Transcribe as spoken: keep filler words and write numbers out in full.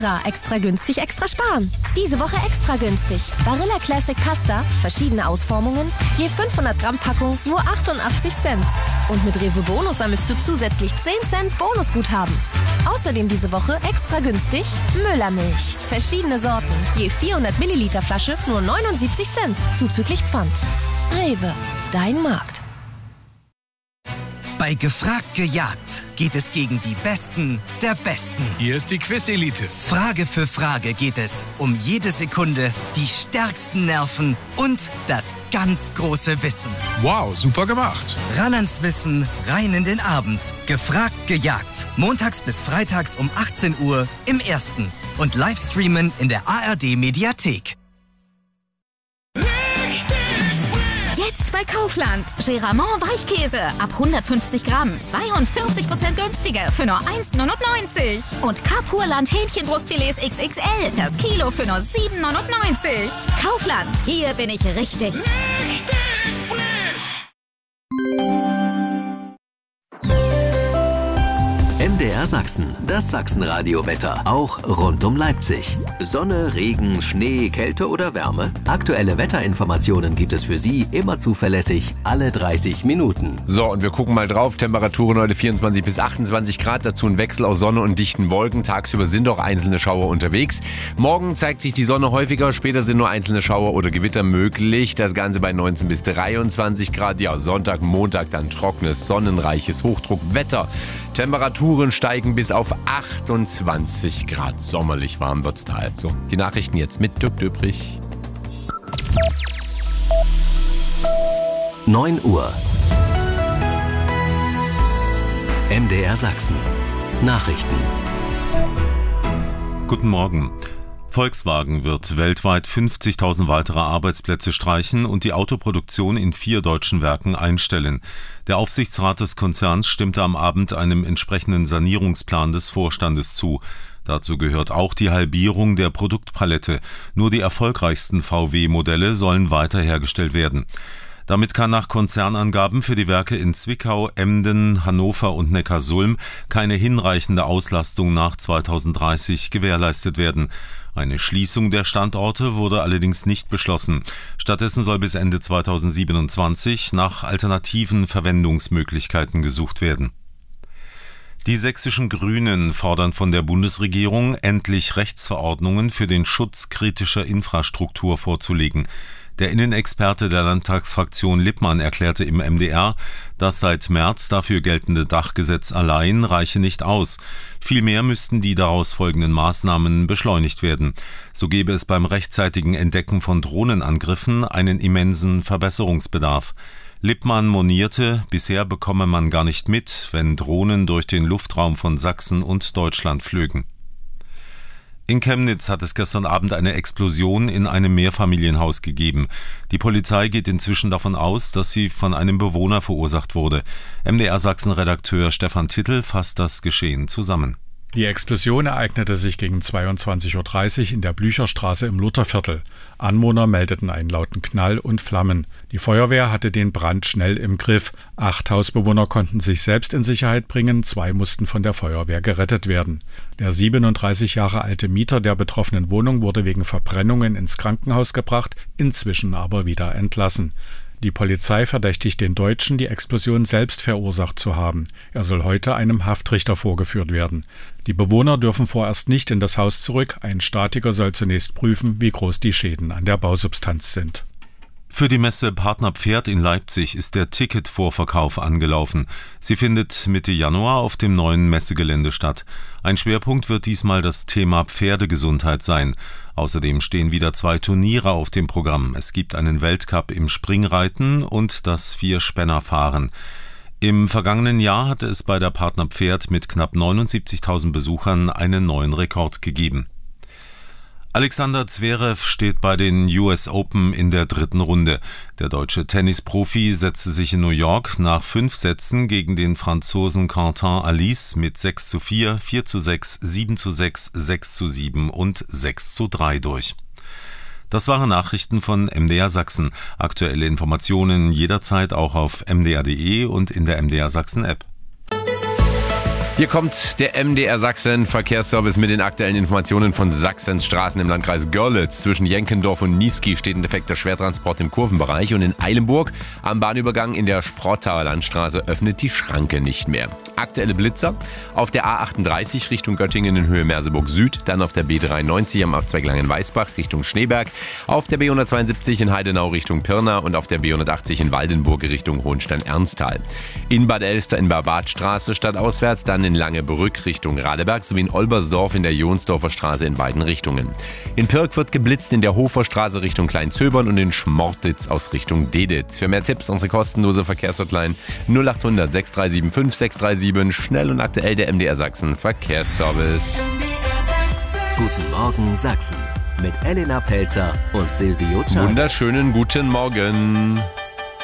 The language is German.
Extra günstig, extra sparen. Diese Woche extra günstig. Barilla Classic Pasta, verschiedene Ausformungen, je fünfhundert Gramm Packung, nur achtundachtzig Cent. Und mit Rewe Bonus sammelst du zusätzlich zehn Cent Bonusguthaben. Außerdem diese Woche extra günstig Müllermilch. Verschiedene Sorten, je vierhundert Milliliter Flasche, nur neunundsiebzig Cent, zuzüglich Pfand. Rewe, dein Markt. Bei Gefragt gejagt geht es gegen die Besten der Besten. Hier ist die Quiz-Elite. Frage für Frage geht es um jede Sekunde, die stärksten Nerven und das ganz große Wissen. Wow, super gemacht. Ran ans Wissen, rein in den Abend. Gefragt gejagt. Montags bis freitags um achtzehn Uhr im Ersten. Und Livestreamen in der A R D-Mediathek. Jetzt bei Kaufland. Geramont Weichkäse ab hundertfünfzig Gramm. zweiundvierzig Prozent günstiger für nur eins neunundneunzig. Und Carpurland Hähnchenbrustfilets X X L. Das Kilo für nur sieben neunundneunzig. Kaufland. Hier bin ich richtig. Richtig frisch. M D R Sachsen, das Sachsenradio-Wetter, auch rund um Leipzig. Sonne, Regen, Schnee, Kälte oder Wärme? Aktuelle Wetterinformationen gibt es für Sie immer zuverlässig, alle dreißig Minuten. So, und wir gucken mal drauf. Temperaturen heute vierundzwanzig bis achtundzwanzig Grad, dazu ein Wechsel aus Sonne und dichten Wolken. Tagsüber sind auch einzelne Schauer unterwegs. Morgen zeigt sich die Sonne häufiger, später sind nur einzelne Schauer oder Gewitter möglich. Das Ganze bei neunzehn bis dreiundzwanzig Grad. Ja, Sonntag, Montag dann trockenes, sonnenreiches Hochdruckwetter. Temperaturen steigen bis auf achtundzwanzig Grad. Sommerlich warm wird's da halt. So, die Nachrichten jetzt mit Dirk Döbrich. neun Uhr. M D R Sachsen. Nachrichten. Guten Morgen. Volkswagen wird weltweit fünfzigtausend weitere Arbeitsplätze streichen und die Autoproduktion in vier deutschen Werken einstellen. Der Aufsichtsrat des Konzerns stimmte am Abend einem entsprechenden Sanierungsplan des Vorstandes zu. Dazu gehört auch die Halbierung der Produktpalette. Nur die erfolgreichsten V W-Modelle sollen weiter hergestellt werden. Damit kann nach Konzernangaben für die Werke in Zwickau, Emden, Hannover und Neckarsulm keine hinreichende Auslastung nach zweitausenddreißig gewährleistet werden. Eine Schließung der Standorte wurde allerdings nicht beschlossen. Stattdessen soll bis Ende zweitausendsiebenundzwanzig nach alternativen Verwendungsmöglichkeiten gesucht werden. Die sächsischen Grünen fordern von der Bundesregierung, endlich Rechtsverordnungen für den Schutz kritischer Infrastruktur vorzulegen. Der Innenexperte der Landtagsfraktion Lippmann erklärte im M D R, das seit März dafür geltende Dachgesetz allein reiche nicht aus. Vielmehr müssten die daraus folgenden Maßnahmen beschleunigt werden. So gäbe es beim rechtzeitigen Entdecken von Drohnenangriffen einen immensen Verbesserungsbedarf. Lippmann monierte, bisher bekomme man gar nicht mit, wenn Drohnen durch den Luftraum von Sachsen und Deutschland flögen. In Chemnitz hat es gestern Abend eine Explosion in einem Mehrfamilienhaus gegeben. Die Polizei geht inzwischen davon aus, dass sie von einem Bewohner verursacht wurde. M D R Sachsen-Redakteur Stefan Tittel fasst das Geschehen zusammen. Die Explosion ereignete sich gegen zweiundzwanzig Uhr dreißig in der Blücherstraße im Lutherviertel. Anwohner meldeten einen lauten Knall und Flammen. Die Feuerwehr hatte den Brand schnell im Griff. Acht Hausbewohner konnten sich selbst in Sicherheit bringen, zwei mussten von der Feuerwehr gerettet werden. Der siebenunddreißig Jahre alte Mieter der betroffenen Wohnung wurde wegen Verbrennungen ins Krankenhaus gebracht, inzwischen aber wieder entlassen. Die Polizei verdächtigt den Deutschen, die Explosion selbst verursacht zu haben. Er soll heute einem Haftrichter vorgeführt werden. Die Bewohner dürfen vorerst nicht in das Haus zurück. Ein Statiker soll zunächst prüfen, wie groß die Schäden an der Bausubstanz sind. Für die Messe Partner Pferd in Leipzig ist der Ticketvorverkauf angelaufen. Sie findet Mitte Januar auf dem neuen Messegelände statt. Ein Schwerpunkt wird diesmal das Thema Pferdegesundheit sein. Außerdem stehen wieder zwei Turniere auf dem Programm. Es gibt einen Weltcup im Springreiten und das Vierspännerfahren. Im vergangenen Jahr hatte es bei der Partner Pferd mit knapp neunundsiebzigtausend Besuchern einen neuen Rekord gegeben. Alexander Zverev steht bei den U S Open in der dritten Runde. Der deutsche Tennisprofi setzte sich in New York nach fünf Sätzen gegen den Franzosen Quentin Alice mit sechs zu vier, vier zu sechs, sieben zu sechs, sechs zu sieben und sechs zu drei durch. Das waren Nachrichten von M D R Sachsen. Aktuelle Informationen jederzeit auch auf m d r punkt d e und in der M D R Sachsen App. Hier kommt der M D R Sachsen Verkehrsservice mit den aktuellen Informationen von Sachsens Straßen im Landkreis Görlitz. Zwischen Jenkendorf und Niesky steht ein defekter Schwertransport im Kurvenbereich und in Eilenburg am Bahnübergang in der Sprottauer Landstraße öffnet die Schranke nicht mehr. Aktuelle Blitzer auf der A achtunddreißig Richtung Göttingen in Höhe Merseburg Süd, dann auf der B dreiundneunzig am Abzweig Langenweisbach Richtung Schneeberg, auf der B hundertzweiundsiebzig in Heidenau Richtung Pirna und auf der B hundertachtzig in Waldenburg Richtung Hohenstein-Ernsthal. In Bad Elster in Barbatstraße stadtauswärts, dann in Langebrück Richtung Radeberg sowie in Olbersdorf in der Jonsdorfer Straße in beiden Richtungen. In Pirk wird geblitzt in der Hoferstraße Richtung Kleinzöbern und in Schmortitz aus Richtung Deditz. Für mehr Tipps unsere kostenlose Verkehrshotline null acht hundert sechs drei sieben fünf sechs drei sieben. Schnell und aktuell der M D R Sachsen Verkehrsservice. Guten Morgen Sachsen mit Elena Pelzer und Silvio Czarek. Wunderschönen guten Morgen.